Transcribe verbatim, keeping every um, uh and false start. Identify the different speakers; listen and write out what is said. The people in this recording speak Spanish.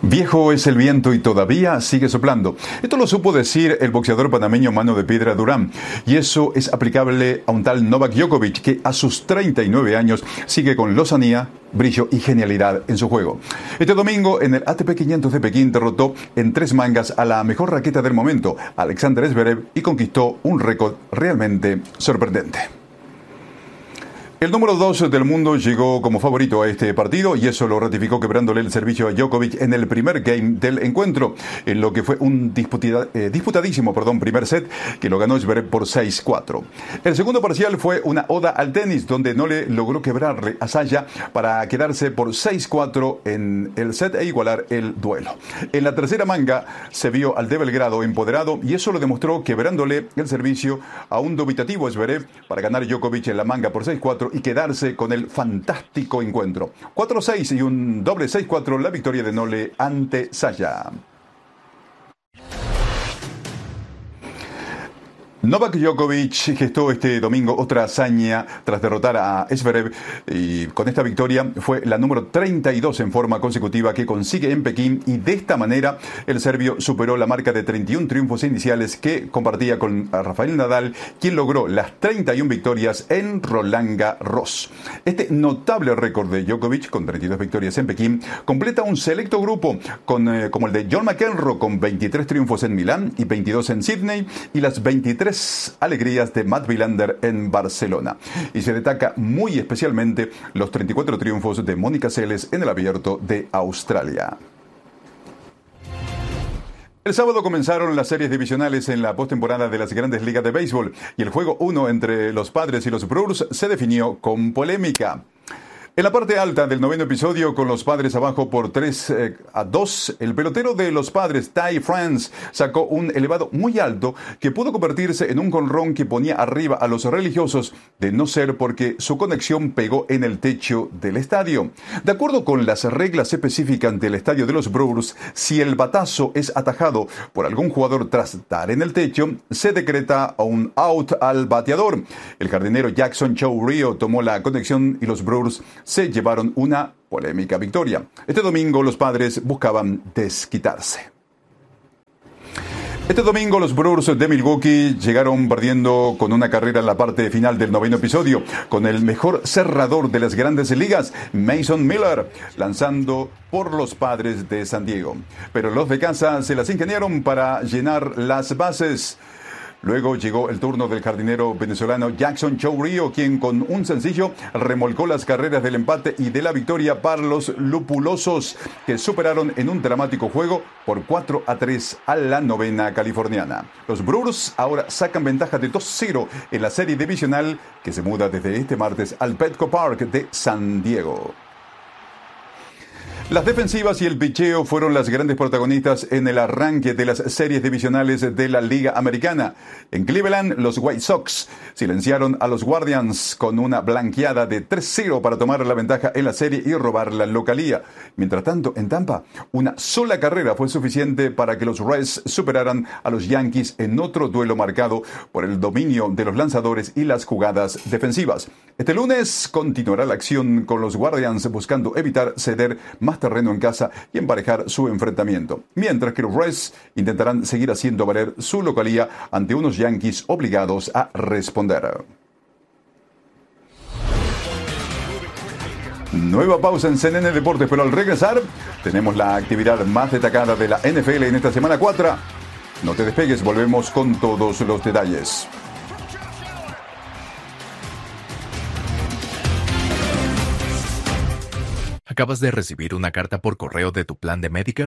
Speaker 1: Viejo es el viento y todavía sigue soplando. Esto lo supo decir el boxeador panameño Mano de Piedra Durán. Y eso es aplicable a un tal Novak Djokovic, que a sus treinta y nueve años sigue con lozanía, brillo y genialidad en su juego. Este domingo en el A T P quinientos de Pekín derrotó en tres mangas a la mejor raqueta del momento, Alexander Zverev, y conquistó un récord realmente sorprendente. El número dos del mundo llegó como favorito a este partido y eso lo ratificó quebrándole el servicio a Djokovic en el primer game del encuentro, en lo que fue un disputada, eh, disputadísimo perdón, primer set que lo ganó Zverev por seis cuatro. El segundo parcial fue una oda al tenis donde no le logró quebrarle a Saya para quedarse por seis cuatro en el set e igualar el duelo. En la tercera manga se vio al de Belgrado empoderado y eso lo demostró quebrándole el servicio a un dubitativo Zverev para ganar Djokovic en la manga por seis cuatro y quedarse con el fantástico encuentro. cuatro seis y un doble seis cuatro, la victoria de Nole ante Saya. Novak Djokovic gestó este domingo otra hazaña tras derrotar a Zverev y con esta victoria fue la número treinta y dos en forma consecutiva que consigue en Pekín y de esta manera el serbio superó la marca de treinta y un triunfos iniciales que compartía con Rafael Nadal, quien logró las treinta y una victorias en Roland Garros. Este notable récord de Djokovic con treinta y dos victorias en Pekín completa un selecto grupo con, eh, como el de John McEnroe con veintitrés triunfos en Milán y veintidós en Sydney y las veintitrés alegrías de Matt Wilander en Barcelona. Y se destaca muy especialmente los treinta y cuatro triunfos de Mónica Seles en el Abierto de Australia. El sábado comenzaron las series divisionales en la postemporada de las Grandes Ligas de Béisbol y el juego uno entre los Padres y los Brewers se definió con polémica. En la parte alta del noveno episodio, con los Padres abajo por tres a dos, el pelotero de los Padres, Ty France, sacó un elevado muy alto que pudo convertirse en un jonrón que ponía arriba a los religiosos, de no ser porque su conexión pegó en el techo del estadio. De acuerdo con las reglas específicas del estadio de los Brewers, si el batazo es atajado por algún jugador tras dar en el techo, se decreta un out al bateador. El jardinero Jackson Chow Rio tomó la conexión y los Brewers se llevaron una polémica victoria. Este domingo los Padres buscaban desquitarse. Este domingo los Brewers de Milwaukee llegaron perdiendo con una carrera en la parte final del noveno episodio, con el mejor cerrador de las Grandes Ligas, Mason Miller, lanzando por los Padres de San Diego. Pero los de casa se las ingeniaron para llenar las bases. Luego llegó el turno del jardinero venezolano Jackson Chow Rio, quien con un sencillo remolcó las carreras del empate y de la victoria para los lupulosos, que superaron en un dramático juego por cuatro a tres a la novena californiana. Los Brewers ahora sacan ventaja de dos cero en la serie divisional que se muda desde este martes al Petco Park de San Diego. Las defensivas y el picheo fueron las grandes protagonistas en el arranque de las series divisionales de la Liga Americana. En Cleveland, los White Sox silenciaron a los Guardians con una blanqueada de tres cero para tomar la ventaja en la serie y robar la localía. Mientras tanto, en Tampa, una sola carrera fue suficiente para que los Reds superaran a los Yankees en otro duelo marcado por el dominio de los lanzadores y las jugadas defensivas. Este lunes continuará la acción con los Guardians buscando evitar ceder más terreno en casa y emparejar su enfrentamiento, mientras que los Reds intentarán seguir haciendo valer su localía ante unos Yankees obligados a responder. Nueva pausa en C N N Deportes, pero al regresar tenemos la actividad más destacada de la N F L en esta semana cuatro. No te despegues, volvemos con todos los detalles.
Speaker 2: ¿Acabas de recibir una carta por correo de tu plan de Medicare?